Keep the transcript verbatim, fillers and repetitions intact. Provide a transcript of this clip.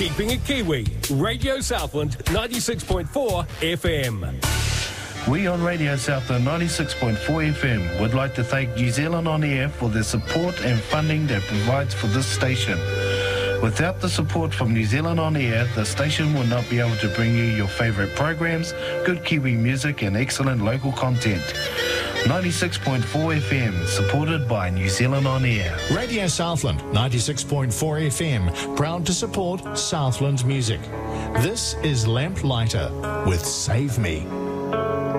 Keeping it Kiwi. Radio Southland ninety-six point four F M. We on Radio Southland ninety-six point four F M would like to thank New Zealand On Air for their support and funding that provides for this station. Without the support from New Zealand On Air, the station will not be able to bring you your favourite programs, good Kiwi music and excellent local content. ninety-six point four F M, supported by New Zealand On Air. Radio Southland ninety-six point four F M, proud to support Southland music. This is Lamplighter with Save Me.